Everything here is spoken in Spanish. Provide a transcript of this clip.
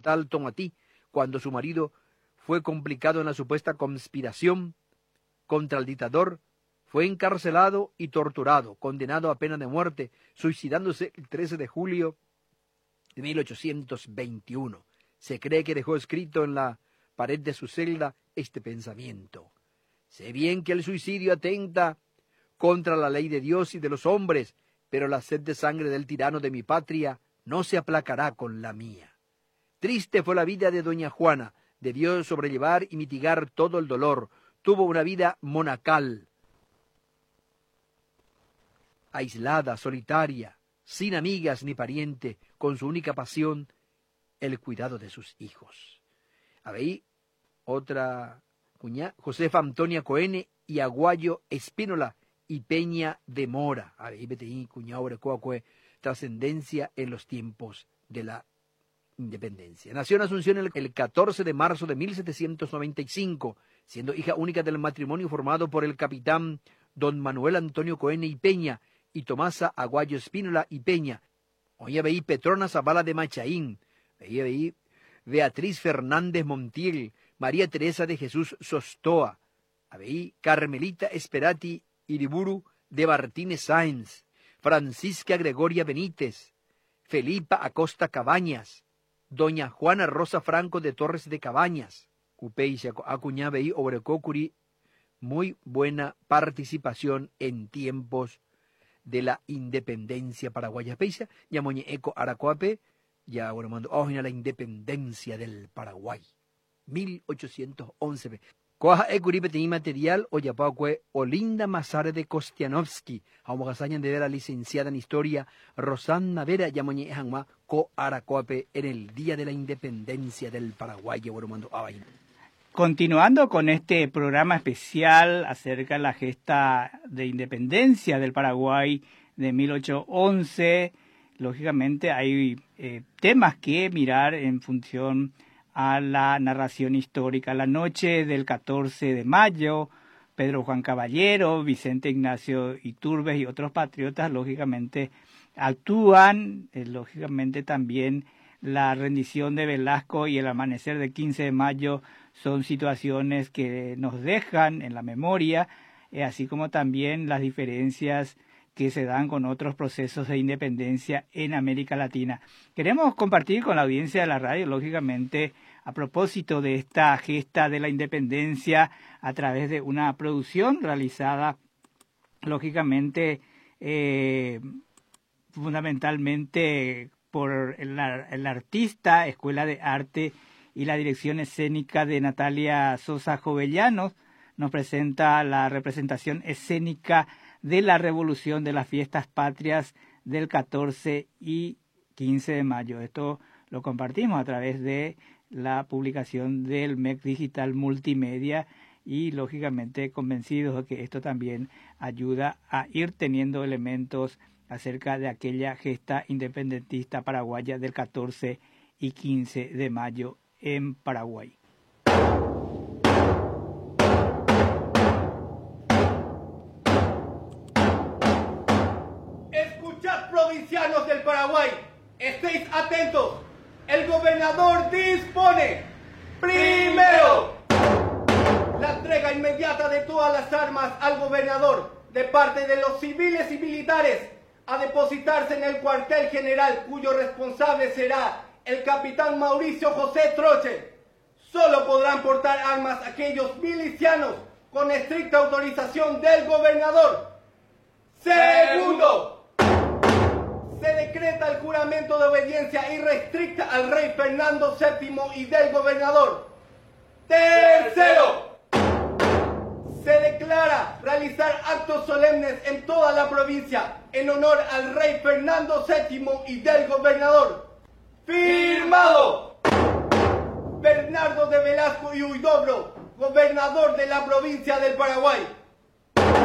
tal Tomatí, cuando su marido fue complicado en la supuesta conspiración contra el dictador, fue encarcelado y torturado, condenado a pena de muerte, suicidándose el 13 de julio de 1821. Se cree que dejó escrito en la pared de su celda este pensamiento: sé bien que el suicidio atenta contra la ley de Dios y de los hombres, pero la sed de sangre del tirano de mi patria no se aplacará con la mía. Triste fue la vida de doña Juana, debió sobrellevar y mitigar todo el dolor, tuvo una vida monacal, aislada, solitaria, sin amigas ni pariente, con su única pasión, el cuidado de sus hijos. Ahí otra cuñada, Josefa Antonia Coene y Aguayo Espínola y Peña de Mora. Ahí vete cuñado trascendencia en los tiempos de la independencia. Nació en Asunción el 14 de marzo de 1795, siendo hija única del matrimonio formado por el capitán don Manuel Antonio Coene y Peña y Tomasa Aguayo Espínola y Peña. Oye, veí Petrona Zavala de Machaín, veí Beatriz Fernández Montiel, María Teresa de Jesús Sostoa, veí Carmelita Esperati Iriburu de Martínez Sáenz, Francisca Gregoria Benítez, Felipa Acosta Cabañas, doña Juana Rosa Franco de Torres de Cabañas, Upeixa Acuñá veí Obrecócuri, muy buena participación en tiempos de la independencia paraguaya. Peixa, ya moñe eco Aracoape, ya bueno mando ojina la independencia del Paraguay. 1811. Coaja ecuripe tenía material o yapacue Olinda Mazare de Kostianovsky, homogasañan de ver la licenciada en historia Rosanna Vera, ya moñe ejanma co Aracoape en el día de la independencia del Paraguay. Ya bueno mando avaina. Continuando con este programa especial acerca de la gesta de independencia del Paraguay de 1811, lógicamente hay temas que mirar en función a la narración histórica. La noche del 14 de mayo, Pedro Juan Caballero, Vicente Ignacio Iturbes y otros patriotas, lógicamente, actúan, lógicamente también la rendición de Velasco y el amanecer del 15 de mayo son situaciones que nos dejan en la memoria, así como también las diferencias que se dan con otros procesos de independencia en América Latina. Queremos compartir con la audiencia de la radio, lógicamente, a propósito de esta gesta de la independencia a través de una producción realizada, lógicamente, fundamentalmente por el artista, Escuela de Arte y la dirección escénica de Natalia Sosa Jovellanos. Nos presenta la representación escénica de la Revolución de las Fiestas Patrias del 14 y 15 de mayo. Esto lo compartimos a través de la publicación del MEC Digital Multimedia y, lógicamente, convencidos de que esto también ayuda a ir teniendo elementos acerca de aquella gesta independentista paraguaya del 14 y 15 de mayo en Paraguay. Escuchad, provincianos del Paraguay, estéis atentos. El gobernador dispone, primero, la entrega inmediata de todas las armas al gobernador de parte de los civiles y militares a depositarse en el cuartel general, cuyo responsable será el capitán Mauricio José Troche. Solo podrán portar armas aquellos milicianos con estricta autorización del gobernador. Segundo, se decreta el juramento de obediencia irrestricta al rey Fernando VII y del gobernador. Tercero, se declara realizar actos solemnes en toda la provincia en honor al rey Fernando VII y del gobernador. Firmado Bernardo de Velasco y Huidobro, gobernador de la provincia del Paraguay.